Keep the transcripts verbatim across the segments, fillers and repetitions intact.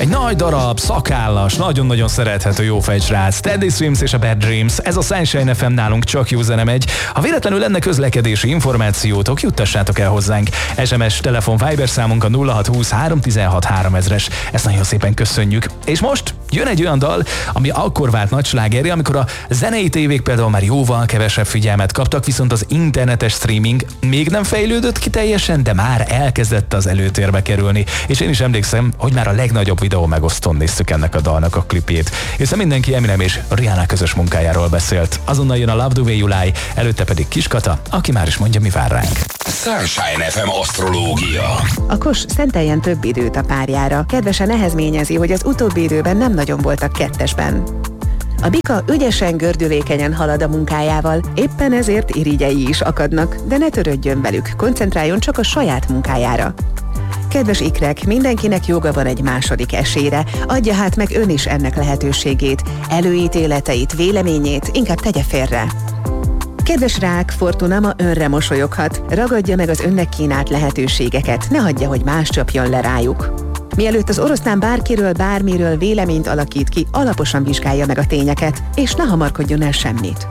Egy nagy darab, szakállas, nagyon-nagyon szerethető jófejsrác, Teddy Swims és a Bad Dreams. Ez a Sunshine ef em, nálunk csak jó zene megy. Ha véletlenül lenne közlekedési információtok, juttassátok el hozzánk. es em es, telefon, Viber számunk a nulla hat húsz három tizenhat háromezres. Ezt nagyon szépen köszönjük. És most jön egy olyan dal, ami akkor vált nagy slágerré, amikor a zenei tévék például már jóval kevesebb figyelmet kaptak, viszont az internetes streaming még nem fejlődött ki teljesen, de már elkezdett az előtérbe kerülni. És én is emlékszem, hogy már a legnagyobb videó megosztón néztük ennek a dalnak a klipjét. Hiszen mindenki Eminem és Rihanna közös munkájáról beszélt. Azonnal jön a Love the Way You Lie, előtte pedig Kiskata, aki már is mondja, mi vár ránk. Sunshine ef em asztrológia. A Kos szenteljen több időt a párjára. Kedvesen nehezményezi, hogy az utóbbi időben nem nagyon voltak kettesben. A Bika ügyesen, gördülékenyen halad a munkájával, éppen ezért irigyei is akadnak, de ne törődjön velük, koncentráljon csak a saját munkájára. Kedves ikrek, mindenkinek joga van egy második esélyre, adja hát meg ön is ennek lehetőségét, előítéleteit, véleményét inkább tegye félre. Kedves rák, Fortuna ma önre mosolyoghat, ragadja meg az önnek kínált lehetőségeket, ne hagyja, hogy más csapjon le rájuk. Mielőtt az oroszlán bárkiről, bármiről véleményt alakít ki, alaposan vizsgálja meg a tényeket, és ne hamarkodjon el semmit.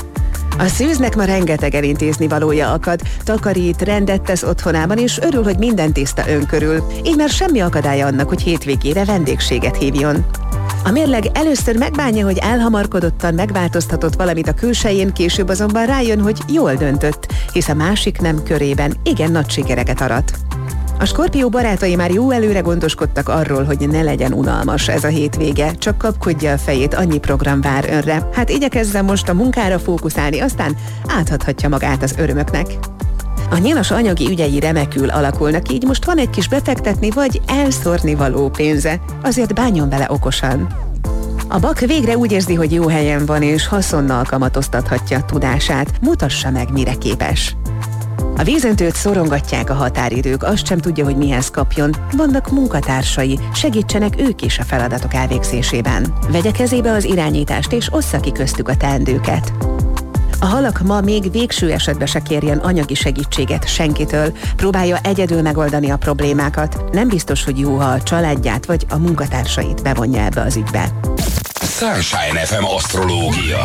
A szűznek ma rengeteg elintézni valója akad, takarít, rendet tesz otthonában, és örül, hogy minden tiszta ön körül, így már semmi akadálya annak, hogy hétvégére vendégséget hívjon. A mérleg először megbánja, hogy elhamarkodottan megváltoztatott valamit a külsején, később azonban rájön, hogy jól döntött, hisz a másik nem körében igen nagy sikereket arat. A Skorpió barátai már jó előre gondoskodtak arról, hogy ne legyen unalmas ez a hétvége, csak kapkodja a fejét, annyi program vár önre. Hát igyekezzen most a munkára fókuszálni, aztán átadhatja magát az örömöknek. A nyilas anyagi ügyei remekül alakulnak, így most van egy kis befektetni vagy elszórni való pénze, azért bánjon vele okosan. A Bak végre úgy érzi, hogy jó helyen van, és haszonnal kamatoztathatja tudását, mutassa meg, mire képes. A vízöntőt szorongatják a határidők, azt sem tudja, hogy mihez kapjon. Vannak munkatársai, segítsenek ők is a feladatok elvégzésében. Vegye kezébe az irányítást, és ossza ki köztük a teendőket. A halak ma még végső esetben se kérjen anyagi segítséget senkitől, próbálja egyedül megoldani a problémákat. Nem biztos, hogy jó, ha a családját vagy a munkatársait bevonja ebbe az ügybe. Sunshine ef em asztrológia.